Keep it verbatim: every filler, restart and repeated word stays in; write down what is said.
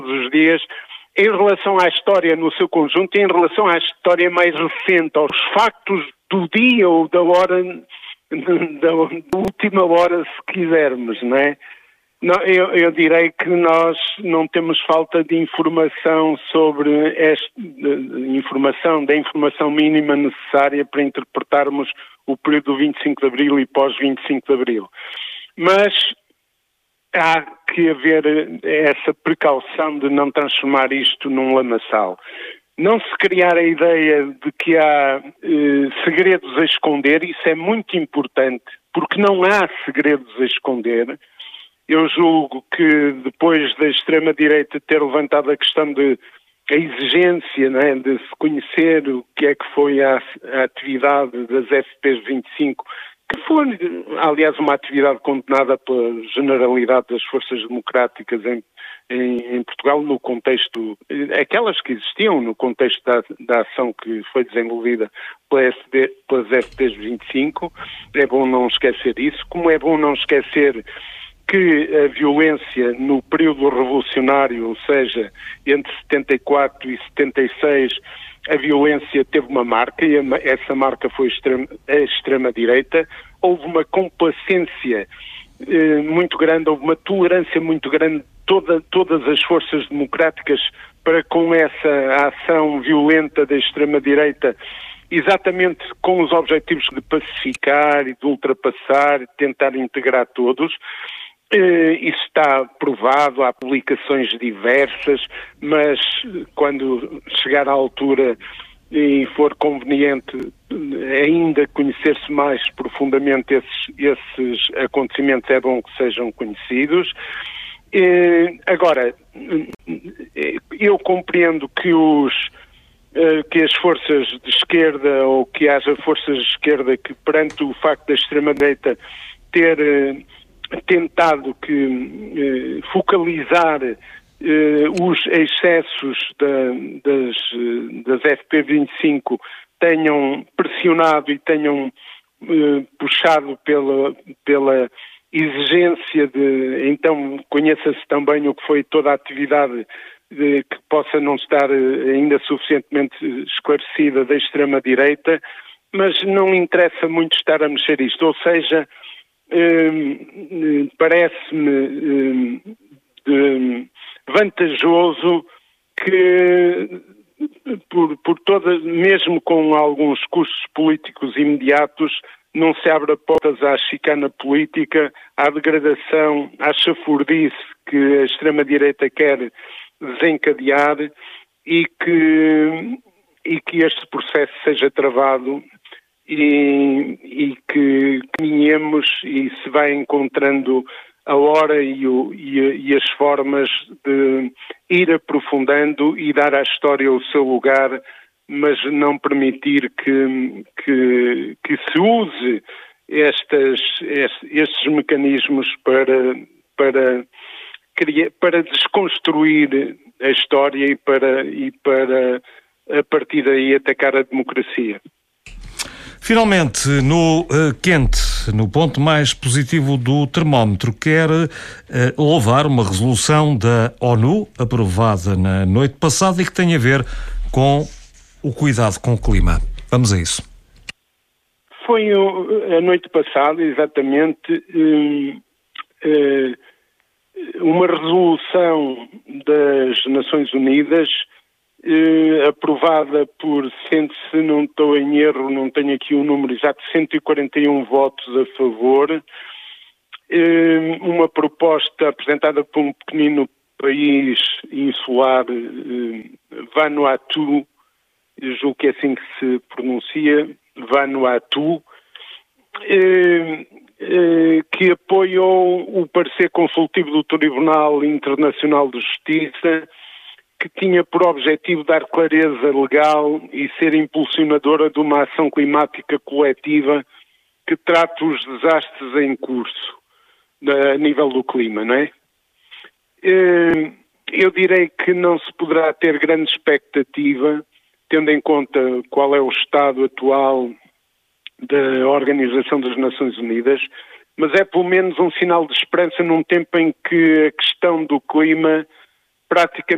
os dias, em relação à história no seu conjunto e em relação à história mais recente, aos factos do dia ou da hora, da última hora, se quisermos, não é? Não, eu, eu direi que nós não temos falta de informação sobre esta de informação, da informação mínima necessária para interpretarmos o período do vinte e cinco de Abril e pós-vinte e cinco de Abril. Mas há que haver essa precaução de não transformar isto num lamaçal. Não se criar a ideia de que há eh, segredos a esconder, isso é muito importante, porque não há segredos a esconder. Eu julgo que depois da extrema-direita ter levantado a questão de a exigência, né, de se conhecer o que é que foi a, a atividade das F Ps vinte e cinco, que foi, aliás, uma atividade condenada pela generalidade das forças democráticas em, em, em Portugal, no contexto, aquelas que existiam no contexto da, da ação que foi desenvolvida pela S D, pelas F Ps vinte e cinco, é bom não esquecer isso, como é bom não esquecer que a violência no período revolucionário, ou seja, entre setenta e quatro e setenta e seis, a violência teve uma marca e essa marca foi a extrema-direita. Houve uma complacência eh, muito grande, houve uma tolerância muito grande de toda, todas as forças democráticas para com essa ação violenta da extrema-direita, exatamente com os objetivos de pacificar e de ultrapassar, de tentar integrar todos. Uh, isso está provado, há publicações diversas, mas quando chegar à altura e for conveniente ainda conhecer-se mais profundamente esses, esses acontecimentos, é bom que sejam conhecidos. Uh, agora, eu compreendo que, os, uh, que as forças de esquerda, ou que haja forças de esquerda que, perante o facto da extrema-direita ter uh, tentado que eh, focalizar eh, os excessos da, das, das F P vinte e cinco, tenham pressionado e tenham eh, puxado pela, pela exigência de, então, conheça-se também o que foi toda a atividade de, que possa não estar ainda suficientemente esclarecida da extrema-direita, mas não interessa muito estar a mexer isto, ou seja, Hum, parece-me hum, vantajoso que, por, por todas, mesmo com alguns custos políticos imediatos, não se abra portas à chicana política, à degradação, à chafurdice que a extrema-direita quer desencadear e que, e que este processo seja travado. E, e que caminhemos e se vai encontrando a hora e, o, e, e as formas de ir aprofundando e dar à história o seu lugar, mas não permitir que, que, que se use estas, estes mecanismos para, para, criar, para desconstruir a história e para, e para, a partir daí, atacar a democracia. Finalmente, no uh, quente, no ponto mais positivo do termómetro, quer uh, louvar uma resolução da ONU, aprovada na noite passada e que tem a ver com o cuidado com o clima. Vamos a isso. Foi uh, a noite passada, exatamente, um, uh, uma resolução das Nações Unidas Eh, aprovada por, se não estou em erro, não tenho aqui o número exato, cento e quarenta e um votos a favor, eh, uma proposta apresentada por um pequenino país insular, eh, Vanuatu, julgo que é assim que se pronuncia, Vanuatu, eh, eh, que apoiou o parecer consultivo do Tribunal Internacional de Justiça, que tinha por objetivo dar clareza legal e ser impulsionadora de uma ação climática coletiva que trate os desastres em curso a nível do clima, não é? Eu direi que não se poderá ter grande expectativa, tendo em conta qual é o estado atual da Organização das Nações Unidas, mas é pelo menos um sinal de esperança num tempo em que a questão do clima praticamente